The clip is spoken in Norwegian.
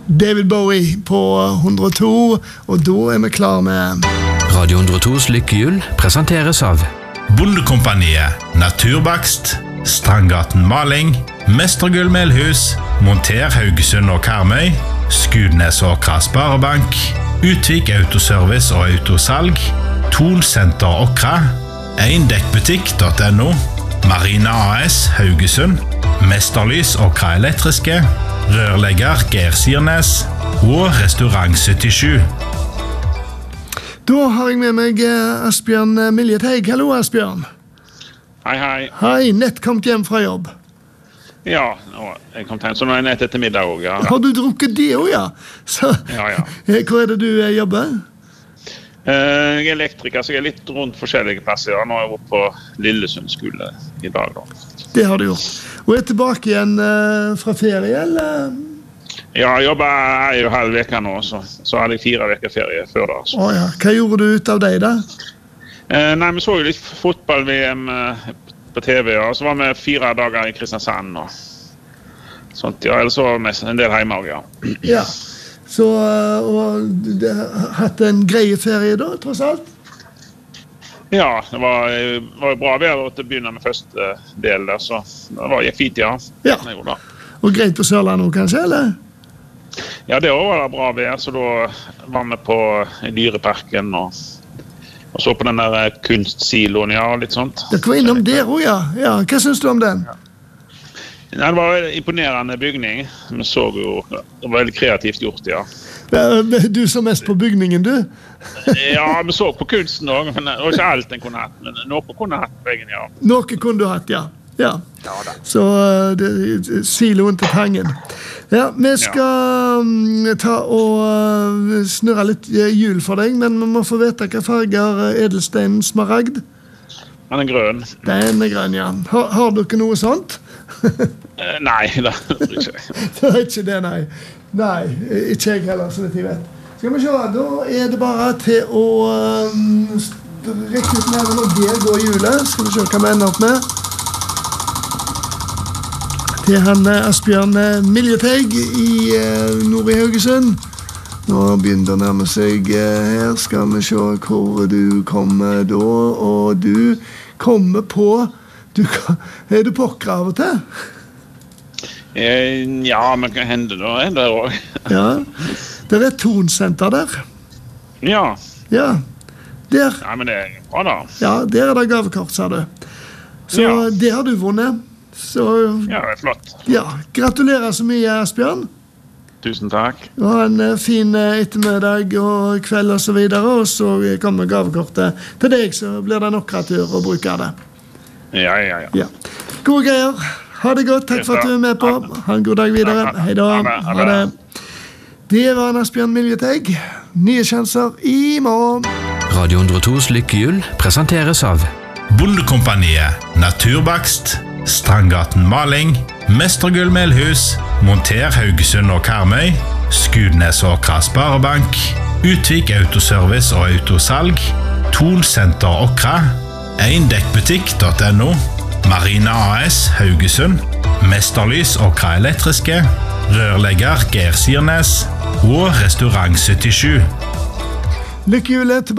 David Bowie på 102, og da vi klar med Radio 102s lykkehjul presenteres av Bondekompaniet, Naturbakst, Strandgaten Maling, Mestergull Melhus, Monter Haugesund og Karmøy, Skudnes og Sparebank, Utvik Autoservice og Autosalg, Thon Senter Okra, Eindekkbutikk.no, Marina AS Haugesund, Mesterlys Okra Elektriske, Rørlegger Geir Sirnes og Restaurant 77. Da har jeg med meg Asbjørn Miljeteig. Hallo, Asbjørn. Hei, hei. Hei, nett kommet hjem fra jobb. Ja, jeg kom hjem, så nå er jeg nett etter middag også, ja. Har du drukket det også, ja? Så, Ja. Hvor det du jobber? Jeg er elektriker, så jeg er litt rundt forskjellige plasser. Ja. Nå er jeg oppe på Lillesund skole i dag, da. Det har du gjort. Og tilbake igjen fra ferie, eller? Ja, jeg jobber jo halv veka nå, så hadde jeg 4 veker ferie før da. Så. Ja. Hva gjorde du ut av deg da? Nei, vi så jo litt fotball-VM på TV, ja. Så var vi 4 dager i Kristiansand og sånt, ja. Eller så var vi en del hjemme også, ja. Ja, så og du har hatt en greie ferie da, tross alt? Ja, det var jo bra vær til å begynne med første del der, så det gikk fint, ja. Ja. Og greit på Sørlandet også, kanskje, eller? Ja, det var det bra vær, så da var vi på dyreparken og så på den der kunstsiloen, ja, og litt sånt. Dere var innom der også, ja. Ja. Hva synes du om den? Ja, det var en imponerende bygning. Vi så jo, det var veldig kreativt gjort, ja. Du så mest på bygningen, du? Ja, vi så på kunsten også, men det var ikke alt en kunne hatt, men noe kunne hatt på egen, ja. Noe kunne du hatt, ja. Ja. Ja, da. Så siloen til Tangen. Ja, vi skal ta og snurre litt hjul for deg, men vi må få vite hva farger edelsteinen smaragd. Den er grønn. Den er grønn, ja. Har dere noe sånt? Nei, det er ikke det. Det er ikke det, nei. Nei, ikke jeg heller, så vidt jeg vet. Skal vi se, da er det bare til å rekke ut nærmere, og der går hjulet. Skal vi se hva vi ender opp med. Det er han Asbjørn Miljeteig i nord i Haugesund. Nå begynner det å nærme seg her. Skal vi se hvor du kommer da. Og du kommer på... Er du pokker av og til? Ja, men hva hender da? Det også. Ja, det er et Thon Senter der. Ja. Ja, der. Ja, men det er bra da. Ja, der er det gavekort, sa du. Så Ja. det har du vunnet. Så, Ja, det er flott. ja, gratulerer så mye, Asbjørn. Tusen takk. Ha en fin ettermiddag og kveld og så videre, og så kommer gavekortet til deg, så blir det nok tur å bruke det. Ja. Ja. Gode greier. Ha det godt. Takk for at du er med på. Ha en god dag videre. Hei da. Ha det. Det var Asbjørn Miljeteig. Nye sjanser i morgen. Radio 102s lykkehjul presenteres av Bondekompaniet, Naturbakst, Strandgaten Maling, Mestergull Melhus, Monter Haugesund og Karmøy, Skudnes og Sparebank, Utvik Autoservice og Autosalg, Thon Senter Okra, Eindekkbutikk.no, Marina AS Haugesund, Mesterlys Okra Elektriske, Rørlegger Geir Sirnes og Restaurant 77. Lykkehjulet tilbake.